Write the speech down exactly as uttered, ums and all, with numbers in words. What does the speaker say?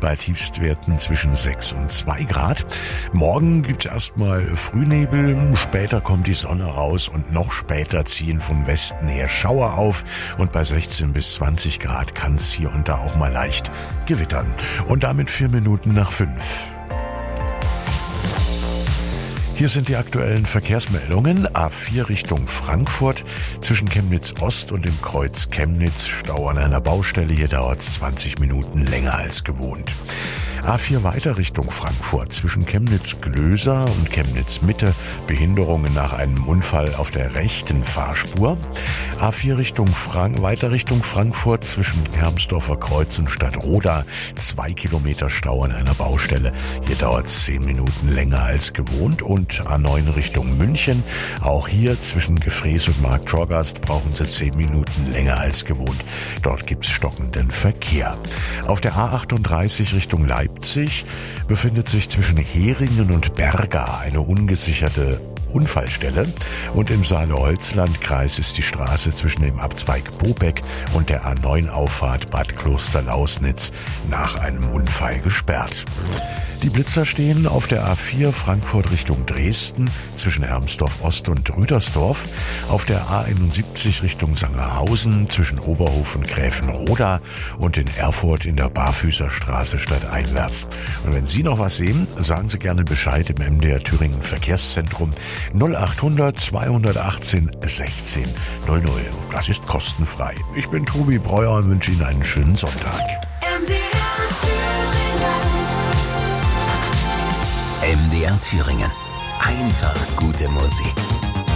bei Tiefstwerten zwischen sechs und zwei Grad. Morgen gibt's erstmal Frühnebel, später kommt die Sonne raus und noch später ziehen vom Westen her Schauer auf und bei sechzehn bis zwanzig Grad kann es hier und da auch mal leicht gewittern. Und damit vier Minuten nach fünf. Hier sind die aktuellen Verkehrsmeldungen. A vier Richtung Frankfurt. Zwischen Chemnitz Ost und dem Kreuz Chemnitz Stau an einer Baustelle. Hier dauert es zwanzig Minuten länger als gewohnt. A vier weiter Richtung Frankfurt. Zwischen Chemnitz-Glöser und Chemnitz-Mitte. Behinderungen nach einem Unfall auf der rechten Fahrspur. A vier Richtung Frank- weiter Richtung Frankfurt. Zwischen Hermsdorfer Kreuz und Stadtroda. Zwei Kilometer Stau an einer Baustelle. Hier dauert es zehn Minuten länger als gewohnt. Und A neun Richtung München. Auch hier zwischen Gefrees und Markttorgast brauchen Sie zehn Minuten länger als gewohnt. Dort gibt's stockenden Verkehr. Auf der A achtunddreißig Richtung Leipzig befindet sich zwischen Heringen und Berga eine ungesicherte Unfallstelle und im Saale-Holzland-Kreis ist die Straße zwischen dem Abzweig Bobeck und der A neun Auffahrt Bad Klosterlausnitz nach einem Unfall gesperrt. Die Blitzer stehen auf der A vier Frankfurt Richtung Dresden zwischen Hermsdorf Ost und Rüdersdorf, auf der A einundsiebzig Richtung Sangerhausen zwischen Oberhof und Gräfenroda und in Erfurt in der Barfüßerstraße stadteinwärts. Und wenn Sie noch was sehen, sagen Sie gerne Bescheid im M D R Thüringen Verkehrszentrum null achthundert zweihundertachtzehn sechzehn null null. Das ist kostenfrei. Ich bin Tobi Breuer und wünsche Ihnen einen schönen Sonntag. M D R Thüringen. M D R Thüringen. Einfach gute Musik.